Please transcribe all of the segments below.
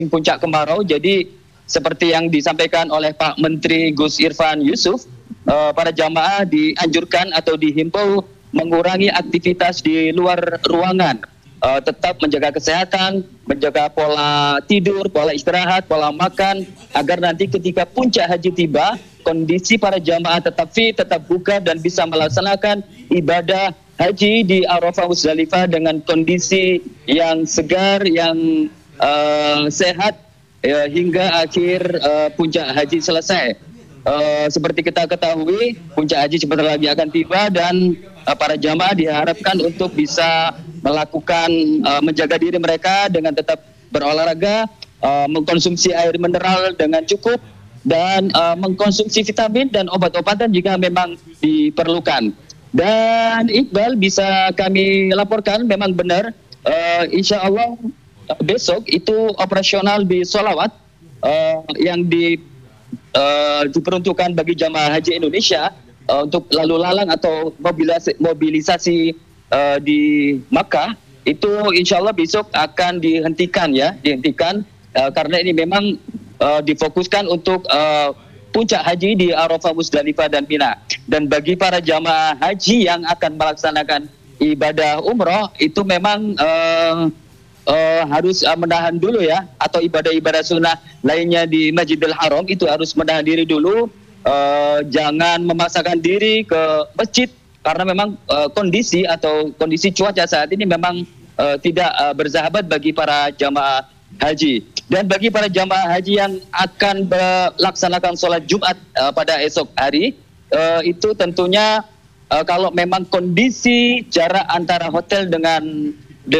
puncak kemarau. Jadi seperti yang disampaikan oleh Pak Menteri Gus Irfan Yusuf, para jamaah dianjurkan atau dihimbau mengurangi aktivitas di luar ruangan, tetap menjaga kesehatan, menjaga pola tidur, pola istirahat, pola makan, agar nanti ketika puncak haji tiba, kondisi para jamaah tetap fit, tetap bugar dan bisa melaksanakan ibadah haji di Arafah Musdalifah dengan kondisi yang segar, yang sehat hingga akhir puncak haji selesai. Seperti kita ketahui, puncak haji sebentar lagi akan tiba dan para jamaah diharapkan untuk bisa melakukan menjaga diri mereka dengan tetap berolahraga, mengkonsumsi air mineral dengan cukup, dan mengkonsumsi vitamin dan obat-obatan jika memang diperlukan. Dan Iqbal, bisa kami laporkan memang benar, insya Allah besok itu operasional bis sholawat yang diperuntukkan bagi jamaah haji Indonesia untuk lalu lalang atau mobilisasi di Makkah, itu insya Allah besok akan dihentikan karena ini memang difokuskan untuk puncak haji di Arafah, Musdalifah dan Mina. Dan bagi para jamaah haji yang akan melaksanakan ibadah umroh itu memang harus menahan dulu ya, atau ibadah-ibadah sunnah lainnya di Masjidil Haram itu harus menahan diri dulu, jangan memaksakan diri ke masjid karena memang kondisi cuaca saat ini memang tidak bersahabat bagi para jamaah haji. Dan bagi para jamaah haji yang akan melaksanakan sholat Jumat pada esok hari, itu tentunya kalau memang kondisi jarak antara hotel dengan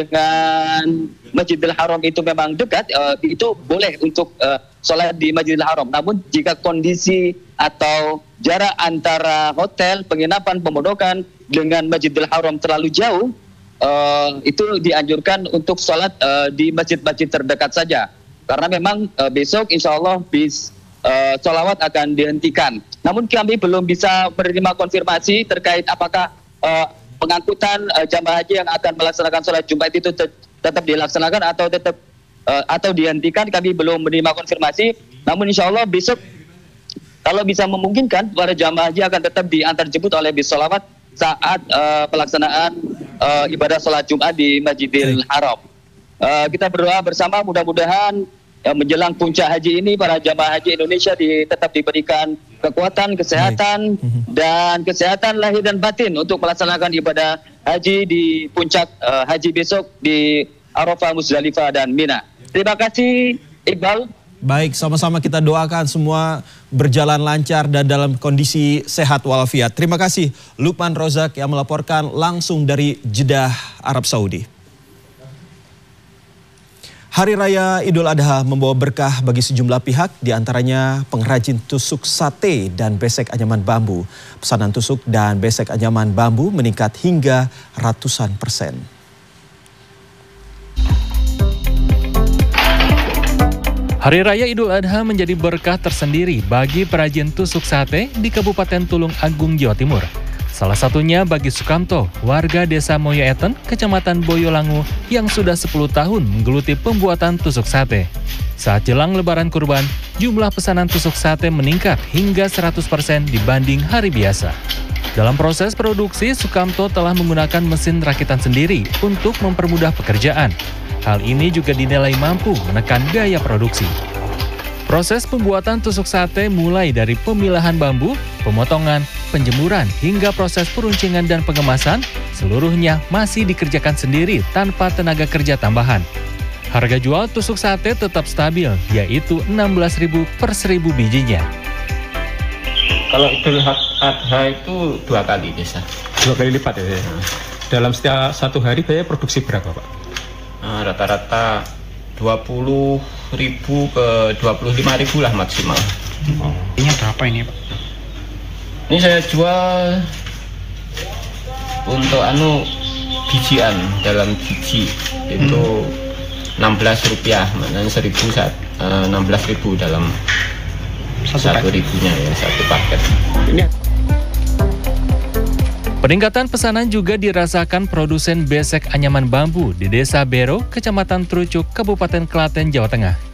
Masjidil Haram itu memang dekat, itu boleh untuk sholat di Masjidil Haram. Namun jika kondisi atau jarak antara hotel, penginapan, pemondokan dengan Masjidil Haram terlalu jauh, itu dianjurkan untuk sholat di masjid-masjid terdekat saja. Karena memang besok insya Allah bis sholawat akan dihentikan. Namun kami belum bisa menerima konfirmasi terkait apakah pengangkutan jamaah haji yang akan melaksanakan sholat Jumat itu tetap dilaksanakan atau dihentikan. Kami belum menerima konfirmasi. Namun insya Allah besok kalau bisa memungkinkan, para jamaah haji akan tetap diantar jemput oleh bis sholawat saat pelaksanaan ibadah sholat Jumat di Masjidil Haram. Kita berdoa bersama, mudah-mudahan menjelang puncak haji ini para jamaah haji Indonesia tetap diberikan kekuatan, kesehatan, dan kesehatan lahir dan batin untuk melaksanakan ibadah haji di puncak haji besok di Arafah, Musdalifah, dan Mina. Terima kasih, Iqbal. Baik, sama-sama kita doakan semua berjalan lancar dan dalam kondisi sehat walafiat. Terima kasih Lukman Rozak yang melaporkan langsung dari Jeddah, Arab Saudi. Hari Raya Idul Adha membawa berkah bagi sejumlah pihak, diantaranya pengrajin tusuk sate dan besek anyaman bambu. Pesanan tusuk dan besek anyaman bambu meningkat hingga ratusan %. Hari Raya Idul Adha menjadi berkah tersendiri bagi perajin tusuk sate di Kabupaten Tulung Agung, Jawa Timur. Salah satunya bagi Sukamto, warga desa Moyoeten, Kecamatan Boyolangu yang sudah 10 tahun menggeluti pembuatan tusuk sate. Saat jelang Lebaran Kurban, jumlah pesanan tusuk sate meningkat hingga 100% dibanding hari biasa. Dalam proses produksi, Sukamto telah menggunakan mesin rakitan sendiri untuk mempermudah pekerjaan. Hal ini juga dinilai mampu menekan biaya produksi. Proses pembuatan tusuk sate mulai dari pemilahan bambu, pemotongan, penjemuran, hingga proses peruncingan dan pengemasan, seluruhnya masih dikerjakan sendiri tanpa tenaga kerja tambahan. Harga jual tusuk sate tetap stabil, yaitu Rp16.000 per 1.000 bijinya. Kalau Idul Adha itu 2 kali bisa. 2 kali lipat ya? Dalam setiap satu hari biaya produksi berapa, Pak? Rata-rata 20.000 ke 25.000 lah maksimal. Oh, ini berapa ini, Pak? Ini saya jual untuk bijian, dalam biji itu Rp16, maknanya 16.000 dalam satu ribunya ya, satu paket. Peningkatan pesanan juga dirasakan produsen besek anyaman bambu di Desa Bero, Kecamatan Trucuk, Kabupaten Klaten, Jawa Tengah.